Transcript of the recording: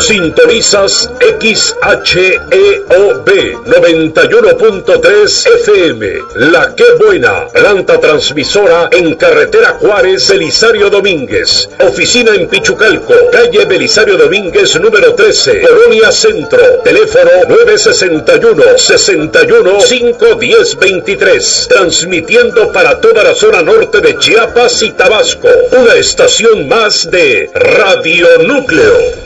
Sintonizas XHEOB 91.3 FM, La Qué Buena, planta transmisora en carretera Juárez, Belisario Domínguez, oficina en Pichucalco, calle Belisario Domínguez número 13, Colonia Centro, teléfono 961-61-510-23, transmitiendo para toda la zona norte de Chiapas y Tabasco, una estación más de Radio Núcleo.